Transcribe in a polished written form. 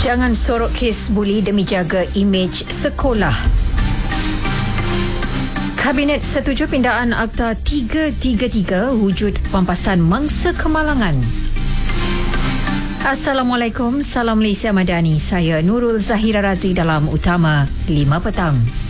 Jangan sorok kes buli demi jaga imej sekolah. Kabinet setuju pindaan Akta 333 wujud pampasan mangsa kemalangan. Assalamualaikum, salam Malaysia Madani. Saya Nurul Zahira Razi dalam Utama 5 Petang.